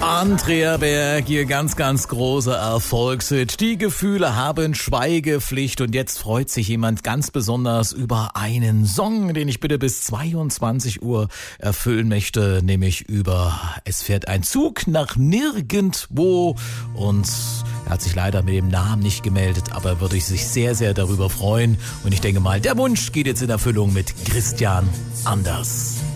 Andrea Berg, ihr ganz, ganz großer Erfolgshit. Die Gefühle haben Schweigepflicht und jetzt freut sich jemand ganz besonders über einen Song, den ich bitte bis 22 Uhr erfüllen möchte, nämlich über Es fährt ein Zug nach nirgendwo und er hat sich leider mit dem Namen nicht gemeldet, aber er würde sich sehr, sehr darüber freuen und ich denke mal, der Wunsch geht jetzt in Erfüllung mit Christian Anders.